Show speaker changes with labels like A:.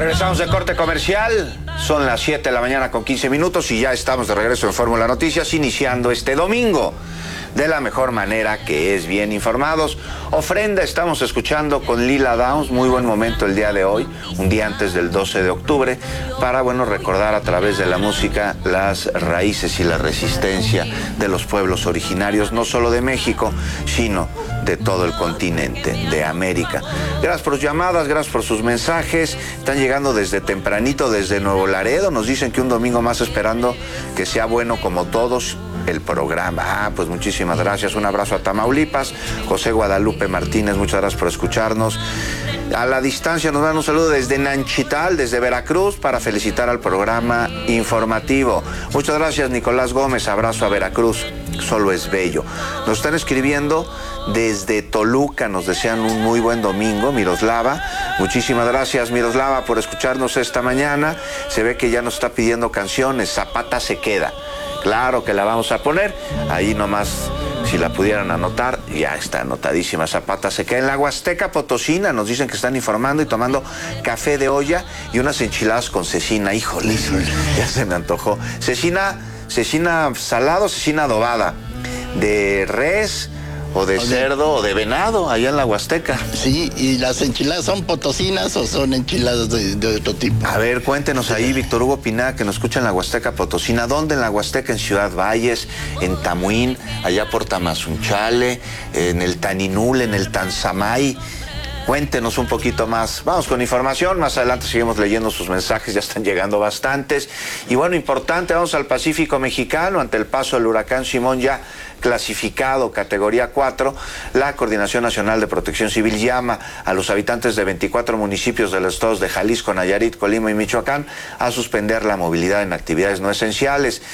A: Regresamos de corte comercial, son las 7 de la mañana con 15 minutos y ya estamos de regreso en Fórmula Noticias, iniciando este domingo de la mejor manera, que es bien informados. Ofrenda estamos escuchando con Lila Downs, muy buen momento el día de hoy, un día antes del 12 de octubre, para, recordar a través de la música las raíces y la resistencia de los pueblos originarios, no solo de México, sino de todo el continente de América. Gracias por sus llamadas, gracias por sus mensajes. Están llegando desde tempranito, desde Nuevo Laredo. Nos dicen que un domingo más esperando que sea bueno como todos el programa. Pues muchísimas gracias. Un abrazo a Tamaulipas. José Guadalupe Martínez, muchas gracias por escucharnos. A la distancia nos dan un saludo desde Nanchital, desde Veracruz, para felicitar al programa informativo. Muchas gracias, Nicolás Gómez. Abrazo a Veracruz. Solo es bello. Nos están escribiendo desde Toluca, nos desean un muy buen domingo. Miroslava, muchísimas gracias, Miroslava, por escucharnos esta mañana. Se ve que ya nos está pidiendo canciones. Zapata se queda. Claro que la vamos a poner. Ahí nomás, si la pudieran anotar, ya está anotadísima. Zapata se queda en la Huasteca Potosina. Nos dicen que están informando y tomando café de olla y unas enchiladas con cecina. Híjole, ya se me antojó. Cecina salada o cecina adobada. De res o de cerdo o de venado, allá en la Huasteca.
B: Sí, ¿y las enchiladas son potosinas o son enchiladas de otro tipo?
A: A ver, cuéntenos ahí, Víctor Hugo Pineda, que nos escucha en la Huasteca Potosina. ¿Dónde en la Huasteca? En Ciudad Valles, en Tamuín, allá por Tamazunchale, en el Taninul, en el Tanzamay. Cuéntenos un poquito más. Vamos con información. Más adelante seguimos leyendo sus mensajes. Ya están llegando bastantes. Y importante, vamos al Pacífico Mexicano. Ante el paso del huracán Simón, ya clasificado categoría 4, la Coordinación Nacional de Protección Civil llama a los habitantes de 24 municipios de los estados de Jalisco, Nayarit, Colima y Michoacán a suspender la movilidad en actividades no esenciales.